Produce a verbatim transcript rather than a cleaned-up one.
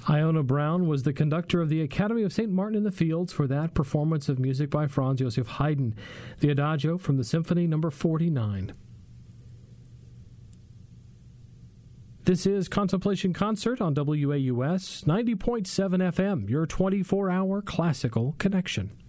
Iona Brown was the conductor of the Academy of Saint Martin in the Fields for that performance of music by Franz Joseph Haydn, the Adagio from the Symphony number forty-nine. This is Contemplation Concert on W A U S ninety point seven F M, your twenty-four hour classical connection.